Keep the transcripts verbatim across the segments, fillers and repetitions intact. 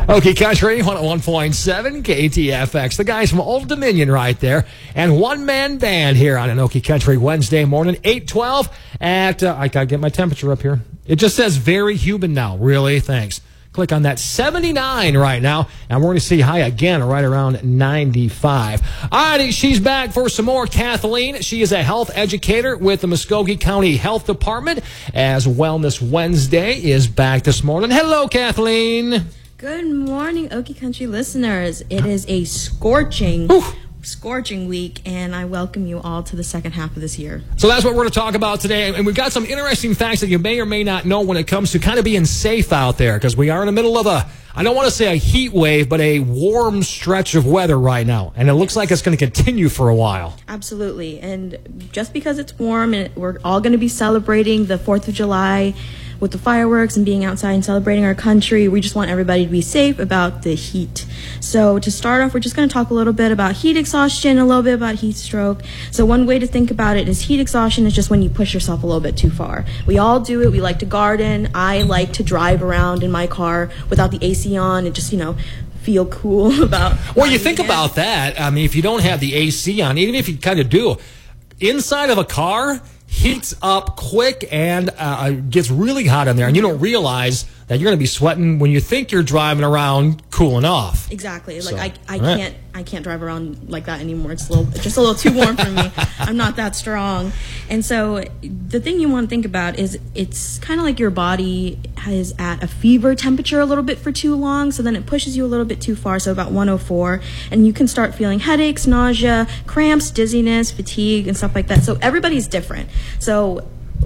Okie Country, one oh one point seven K T F X. The guys from Old Dominion right there. And one-man band here on an Okie Country Wednesday morning, eight twelve at, uh, I gotta get my temperature up here. It just says very humid now. Really? Thanks. Click on that seventy-nine right now, and we're going to see high again right around ninety-five. All righty, she's back for some more. Kathleen, she is a health educator with the Muskogee County Health Department, as Wellness Wednesday is back this morning. Hello, Kathleen. Good morning, Okie Country listeners. It is a scorching, Oof. scorching week, and I welcome you all to the second half of this year. So that's what we're going to talk about today, and we've got some interesting facts that you may or may not know when it comes to kind of being safe out there, because we are in the middle of a, I don't want to say a heat wave, but a warm stretch of weather right now, and it looks like it's going to continue for a while. Absolutely, and just because it's warm, and we're all going to be celebrating the fourth of July with the fireworks and being outside and celebrating our country, we just want everybody to be safe about the heat. So to start off, we're just going to talk a little bit about heat exhaustion, a little bit about heat stroke. So one way to think about it is heat exhaustion is just when you push yourself a little bit too far. We all do it. We like to garden. I like to drive around in my car without the A C on and just, you know, feel cool about Well, you think about that. I mean, if you don't have the A C on, even if you kind of do, inside of a car heats up quick and uh, gets really hot in there, and you don't realize that you're going to be sweating when you think you're driving around cooling off. Exactly. So, like I, I right. can't, I can't drive around like that anymore. It's a little, just a little too warm for me. I'm not that strong. And so the thing you want to think about is it's kind of like your body is at a fever temperature a little bit for too long, so then it pushes you a little bit too far, so about one oh four, and you can start feeling headaches, nausea, cramps, dizziness, fatigue, and stuff like that. So everybody's different. So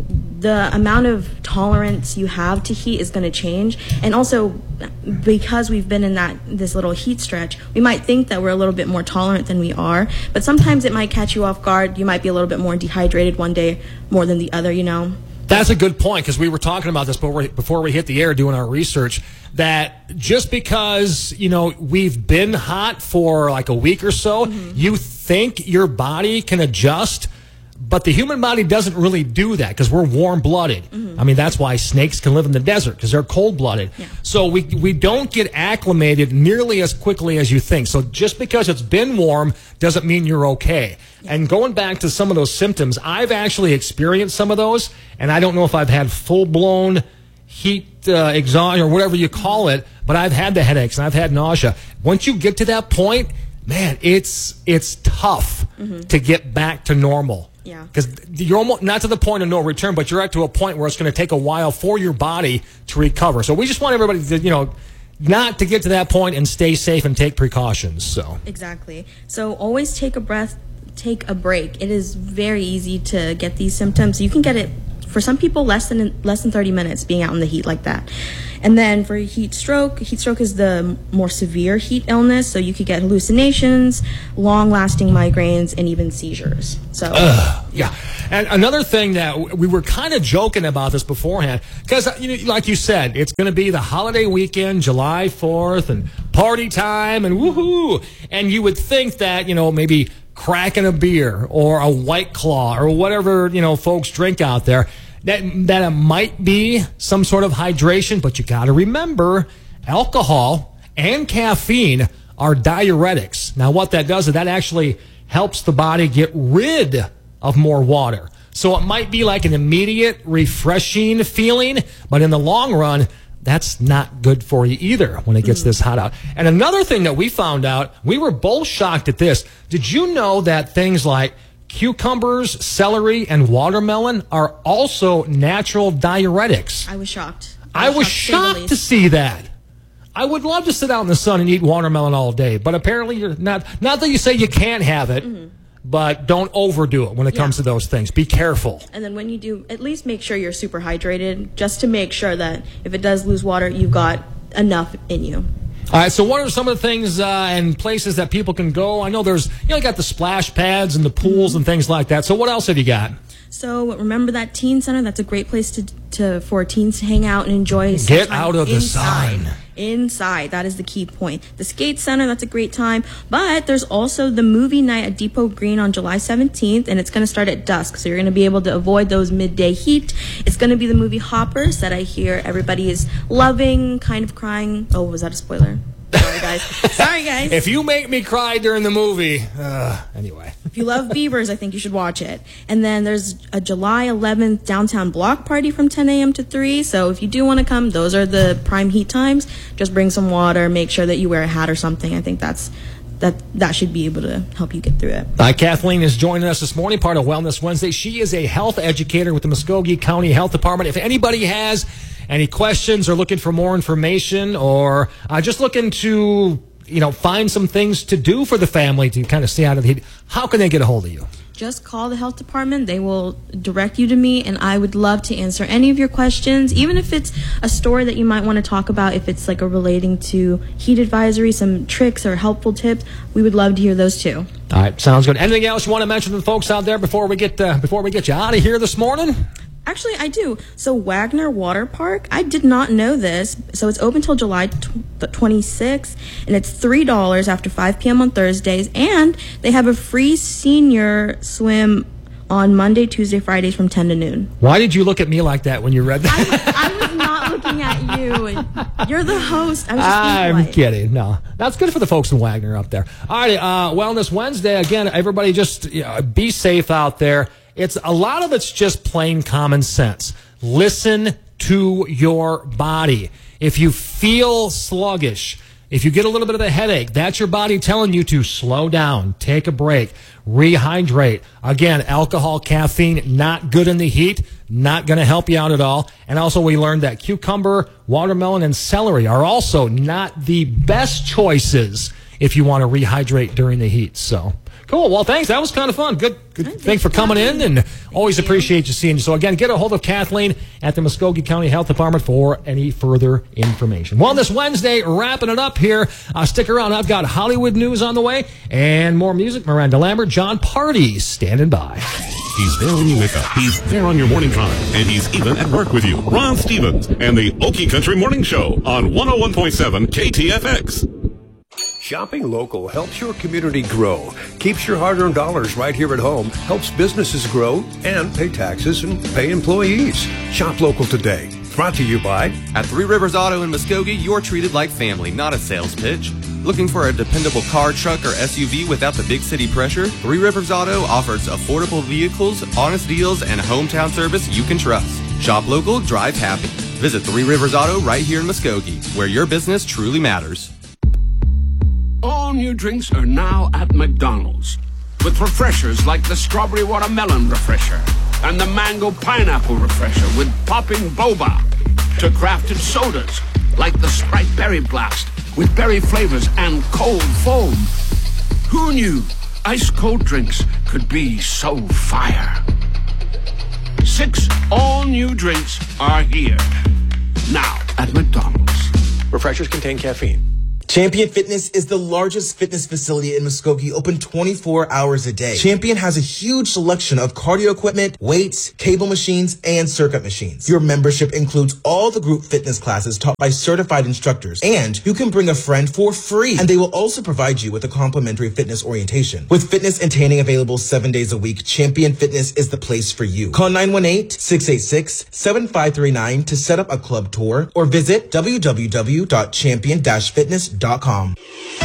the amount of tolerance you have to heat is going to change, and also because we've been in that this little heat stretch, we might think that we're a little bit more tolerant than we are, but sometimes it might catch you off guard. You might be a little bit more dehydrated one day more than the other, you know. That's a good point, because we were talking about this before we, before we hit the air doing our research, that just because, you know, we've been hot for like a week or so, mm-hmm. you think your body can adjust. But the human body doesn't really do that, because we're warm-blooded. Mm-hmm. I mean, that's why snakes can live in the desert, because they're cold-blooded. Yeah. So we we don't get acclimated nearly as quickly as you think. So just because it's been warm doesn't mean you're okay. Yeah. And going back to some of those symptoms, I've actually experienced some of those, and I don't know if I've had full-blown heat uh, exhaustion or whatever you call it, but I've had the headaches and I've had nausea. Once you get to that point, man, it's it's tough mm-hmm. to get back to normal. Yeah. Because you're almost not to the point of no return, but you're at to a point where it's going to take a while for your body to recover. So we just want everybody to, you know, not to get to that point and stay safe and take precautions. So exactly. So always take a breath, take a break. It is very easy to get these symptoms. You can get it for some people less than less than thirty minutes being out in the heat like that. And then for heat stroke, heat stroke is the more severe heat illness, so you could get hallucinations, long-lasting migraines, and even seizures. So, uh, yeah. And another thing that we were kind of joking about this beforehand, because, you know, like you said, it's going to be the holiday weekend, July fourth, and party time, and woohoo! And you would think that, you know, maybe cracking a beer or a White Claw or whatever, you know, folks drink out there, that that it might be some sort of hydration, but you got to remember, alcohol and caffeine are diuretics. Now, what that does is that actually helps the body get rid of more water. So it might be like an immediate, refreshing feeling, but in the long run, that's not good for you either when it gets this hot out. And another thing that we found out, we were both shocked at this. Did you know that things like cucumbers, celery, and watermelon are also natural diuretics? I was shocked. I was, I was shocked, shocked to see that. I would love to sit out in the sun and eat watermelon all day, but apparently you're not. Not that you say you can't have it, mm-hmm. but don't overdo it when it yeah. comes to those things. Be careful. And then when you do, at least make sure you're super hydrated, just to make sure that if it does lose water, you've got enough in you. All right, so what are some of the things uh, and places that people can go? I know there's, you know, you got the splash pads and the pools mm-hmm. and things like that. So what else have you got? So remember that teen center? That's a great place to to for teens to hang out and enjoy. Get out of the sun. Inside. That is the key point. The skate center, that's a great time. But there's also the movie night at Depot Green on July seventeenth, and it's going to start at dusk. So you're going to be able to avoid those midday heat. It's going to be the movie Hoppers that I hear everybody is loving, kind of crying. Oh, was that a spoiler? Sorry, guys. Sorry, guys. If you make me cry during the movie, uh, anyway. If you love beavers, I think you should watch it. And then there's a July eleventh downtown block party from ten a.m. to three. So if you do want to come, those are the prime heat times. Just bring some water. Make sure that you wear a hat or something. I think that's that that should be able to help you get through it. Uh, Kathleen is joining us this morning, part of Wellness Wednesday. She is a health educator with the Muskogee County Health Department. If anybody has any questions or looking for more information or uh, just looking to, you know, find some things to do for the family to kind of stay out of the heat, how can they get a hold of you? Just call the health department. They will direct you to me, and I would love to answer any of your questions, even if it's a story that you might want to talk about, if it's like a relating to heat advisory, some tricks or helpful tips. We would love to hear those too. All right, sounds good. Anything else you want to mention to the folks out there before we get uh, before we get you out of here this morning? Actually, I do. So Wagner Water Park, I did not know this. So it's open till July twenty-sixth, and it's three dollars after five p.m. on Thursdays. And they have a free senior swim on Monday, Tuesday, Fridays from ten to noon. Why did you look at me like that when you read that? I, I was not looking at you. You're the host. I was just I'm being polite. kidding. No, that's good for the folks in Wagner up there. All right, uh, Wellness Wednesday. Again, everybody just you know, be safe out there. It's a lot of it's just plain common sense. Listen to your body. If you feel sluggish, if you get a little bit of a headache, that's your body telling you to slow down, take a break, rehydrate. Again, alcohol, caffeine, not good in the heat, not going to help you out at all. And also we learned that cucumber, watermelon, and celery are also not the best choices if you want to rehydrate during the heat. So cool. Well, thanks. That was kind of fun. Good. Good. Thanks for coming in, and always appreciate you seeing you. So again, get a hold of Kathleen at the Muskogee County Health Department for any further information. Well, this Wednesday, wrapping it up here. Uh, stick around. I've got Hollywood news on the way and more music. Miranda Lambert, John Party standing by. He's there when you wake up. He's there on your morning drive. And he's even at work with you. Ron Stevens and the Okie Country Morning Show on one oh one point seven K T F X. Shopping local helps your community grow, keeps your hard-earned dollars right here at home, helps businesses grow and pay taxes and pay employees. Shop local today. Brought to you by... At Three Rivers Auto in Muskogee, you're treated like family, not a sales pitch. Looking for a dependable car, truck, or S U V without the big city pressure? Three Rivers Auto offers affordable vehicles, honest deals, and hometown service you can trust. Shop local, drive happy. Visit Three Rivers Auto right here in Muskogee, where your business truly matters. All new drinks are now at McDonald's, with refreshers like the Strawberry Watermelon Refresher and the Mango Pineapple Refresher with popping boba, to crafted sodas like the Sprite Berry Blast with berry flavors and cold foam. Who knew ice-cold drinks could be so fire? Six all-new drinks are here, now at McDonald's. Refreshers contain caffeine. Champion Fitness is the largest fitness facility in Muskogee, open twenty-four hours a day. Champion has a huge selection of cardio equipment, weights, cable machines, and circuit machines. Your membership includes all the group fitness classes taught by certified instructors, and you can bring a friend for free. And they will also provide you with a complimentary fitness orientation. With fitness and tanning available seven days a week, Champion Fitness is the place for you. Call nine one eight, six eight six, seven five three nine to set up a club tour, or visit w w w dot champion dash fitness dot com.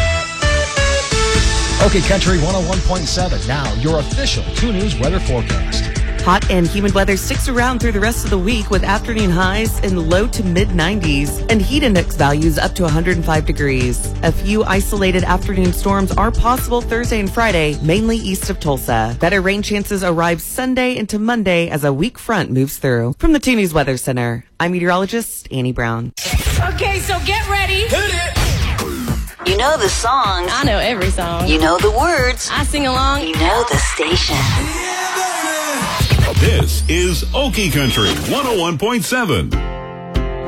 Okay, Country one oh one point seven. Now, your official two News weather forecast. Hot and humid weather sticks around through the rest of the week with afternoon highs in low to mid nineties and heat index values up to one hundred five degrees. A few isolated afternoon storms are possible Thursday and Friday, mainly east of Tulsa. Better rain chances arrive Sunday into Monday as a weak front moves through. From the two News Weather Center, I'm meteorologist Annie Brown. Okay, so get ready. Hit it. You know the song. I know every song. You know the words. I sing along. You know the station. This is Okie Country one oh one point seven.